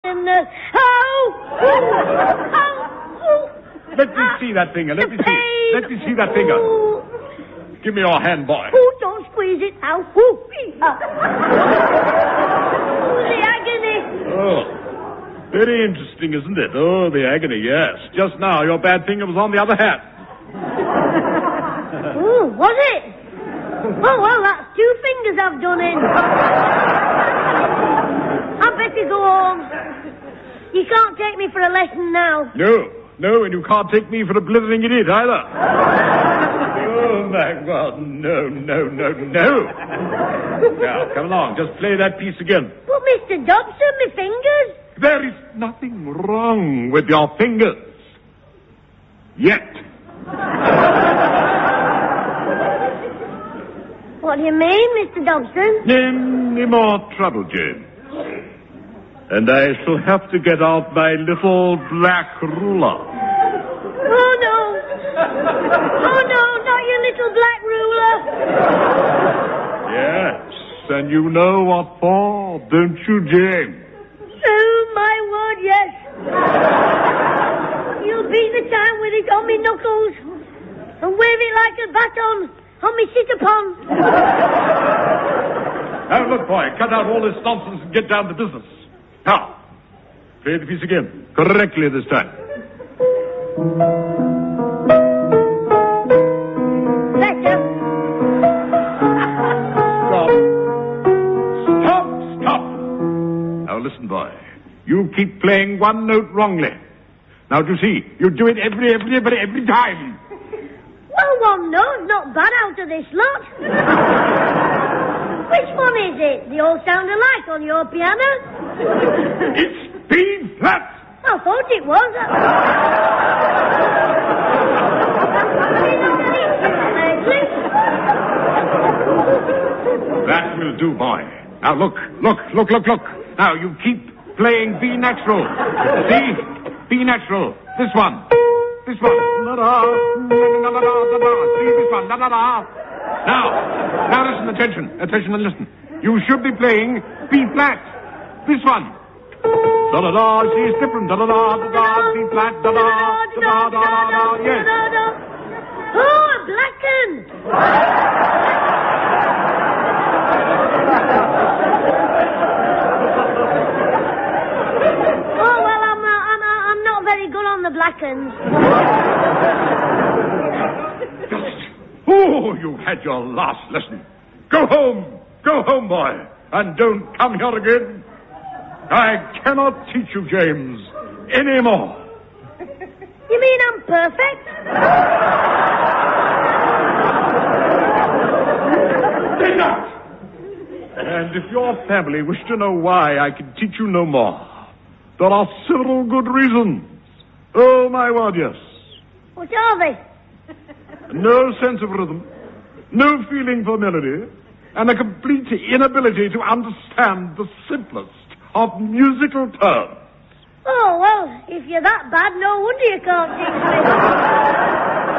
Let me see that finger. Let me see that finger. Give me your hand, boy. Don't squeeze it now. The agony. Oh, very interesting, isn't it? Oh, the agony, yes. Just now, your bad finger was on the other hand. Oh, was it? Oh, well, that's 2 fingers I've done in. I better go home. You can't take me for a lesson now. No, and you can't take me for a blithering idiot either. Oh, my God, no. Now, come along, just play that piece again. But, Mr. Dobson, my fingers. There is nothing wrong with your fingers. Yet. What do you mean, Mr. Dobson? Any more trouble, James. And I shall have to get out my little black ruler. Oh, no, not your little black ruler. Yes, and you know what for, don't you, James? Oh, my word, yes. You'll beat the time with it on me knuckles and wave it like a baton on me sit-upon. Now, look, boy, cut out all this nonsense and get down to business. Now, play the piece again. Correctly this time. Better. Stop. Now, listen, boy. You keep playing one note wrongly. Now, do you see? You do it every time. Well, one note's not bad out of this lot. Which one is it? They all sound alike on your piano. It's B flat. I thought it was. That will do, boy. Now, look. Now, you keep playing B natural. See? B natural. This one. La-da. See, this one. La-da-da. Now listen, attention and listen. You should be playing B flat. This one. Da-da-da, see, it's different. Da-da-da, da-da, B flat, da-da, da-da, da-da, yes. Oh, a blackened. Oh, well, I'm not very good on the blackens. Oh, you've had your last lesson. Go home, boy, and don't come here again. I cannot teach you, James, anymore. You mean I'm perfect? Enough! And if your family wish to know why I can teach you no more, there are several good reasons. Oh, my word, yes. What are they? No sense of rhythm, no feeling for melody, and a complete inability to understand the simplest of musical terms. Oh, well, if you're that bad, no wonder you can't teach me.